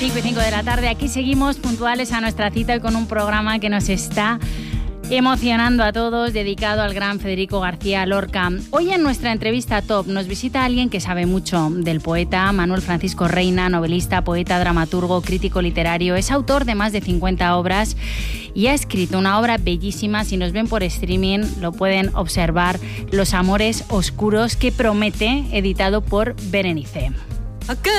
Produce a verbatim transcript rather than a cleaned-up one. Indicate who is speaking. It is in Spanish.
Speaker 1: cinco y cinco de la tarde, aquí seguimos puntuales a nuestra cita y con un programa que nos está emocionando a todos, dedicado al gran Federico García Lorca. Hoy en nuestra entrevista top nos visita alguien que sabe mucho del poeta Manuel Francisco Reina, novelista, poeta, dramaturgo, crítico literario. Es autor de más de cincuenta obras y ha escrito una obra bellísima. Si nos ven por streaming lo pueden observar, Los amores oscuros que promete, editado por Berenice.